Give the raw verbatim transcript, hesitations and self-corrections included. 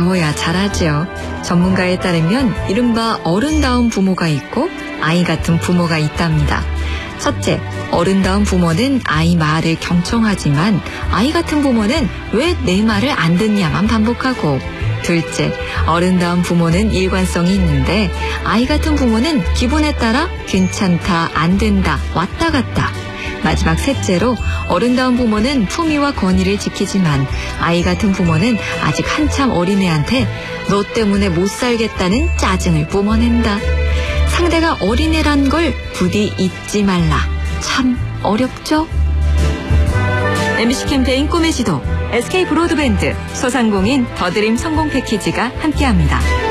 배워야 잘하지요. 전문가에 따르면 이른바 어른다운 부모가 있고 아이 같은 부모가 있답니다. 첫째, 어른다운 부모는 아이 말을 경청하지만 아이 같은 부모는 왜 내 말을 안 듣냐만 반복하고, 둘째, 어른다운 부모는 일관성이 있는데 아이 같은 부모는 기분에 따라 괜찮다, 안 된다, 왔다 갔다. 마지막 셋째로, 어른다운 부모는 품위와 권위를 지키지만 아이 같은 부모는 아직 한참 어린애한테 너 때문에 못 살겠다는 짜증을 뿜어낸다. 상대가 어린애란 걸 부디 잊지 말라. 참 어렵죠? 엠비씨 캠페인 꿈의 지도, 에스케이 브로드밴드, 소상공인 더드림 성공 패키지가 함께합니다.